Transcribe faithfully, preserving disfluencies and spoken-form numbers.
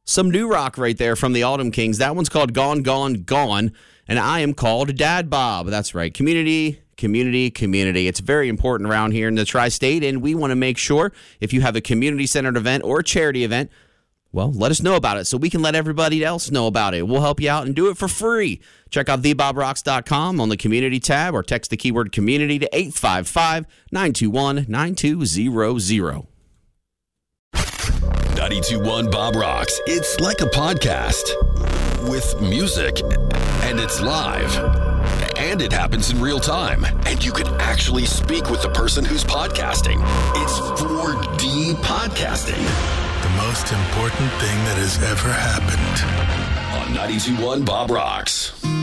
Some new rock right there from the Autumn Kings. That one's called Gone, Gone, Gone. And I am called Dad Bob. That's right. Community, community, community. It's very important around here in the Tri-State, and we want to make sure if you have a community-centered event or a charity event, well, let us know about it so we can let everybody else know about it. We'll help you out and do it for free. Check out the bob rocks dot com on the community tab or text the keyword community to eight five five, nine two one, nine two zero zero. ninety-two point one Bob Rocks. It's like a podcast with music, and it's live, and it happens in real time, and you can actually speak with the person who's podcasting. It's four D podcasting. The most important thing that has ever happened. On ninety-two point one Bob Rocks.